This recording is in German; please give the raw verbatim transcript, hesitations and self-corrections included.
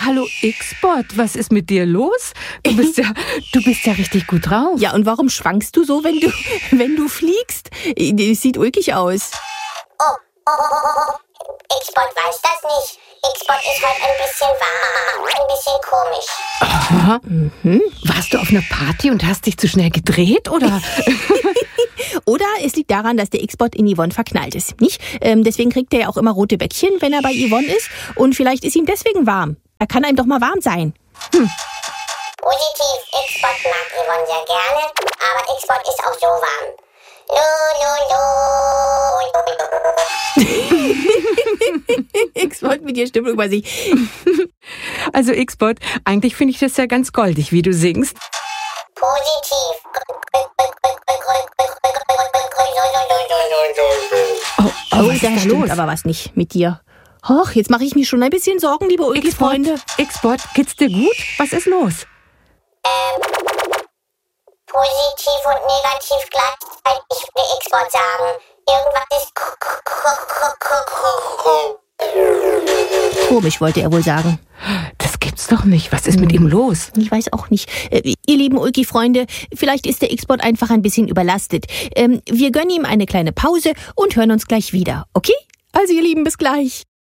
Hallo X-Bot, was ist mit dir los? Du bist ja, du bist ja richtig gut drauf. Ja, und warum schwankst du so, wenn du, wenn du fliegst? Es sieht ulkig aus. Oh, oh, oh, oh, oh. X-Bot weiß das nicht. X-Bot ist heute ein bisschen warm, ein bisschen komisch. Aha. Mhm. Warst du auf einer Party und hast dich zu schnell gedreht, oder? Oder es liegt daran, dass der X-Bot in Yvonne verknallt ist, nicht? Ähm, deswegen kriegt er ja auch immer rote Bäckchen, wenn er bei Yvonne ist. Und vielleicht ist ihm deswegen warm. Er kann einem doch mal warm sein. Hm. Positiv, X-Bot mag Yvonne sehr gerne, aber X-Bot ist auch so warm. X-Bot mit der Stimme über sich. Also X-Bot, eigentlich finde ich das ja ganz goldig, wie du singst. Positiv. Oh, oh, Oh, was da ist da stimmt los? aber was nicht mit dir. Och, jetzt mache ich mir schon ein bisschen Sorgen, liebe Ulki-Freunde. X-Bot, geht's dir gut? Was ist los? Ähm, positiv und negativ gleichzeitig, würde X-Bot sagen. Irgendwas ist Komisch, wollte er wohl sagen. Das gibt's doch nicht. Was ist mit ihm los? Ich weiß auch nicht. Äh, ihr lieben Ulki-Freunde, vielleicht ist der X-Bot einfach ein bisschen überlastet. Ähm, wir gönnen ihm eine kleine Pause und hören uns gleich wieder, okay? Also ihr Lieben, bis gleich.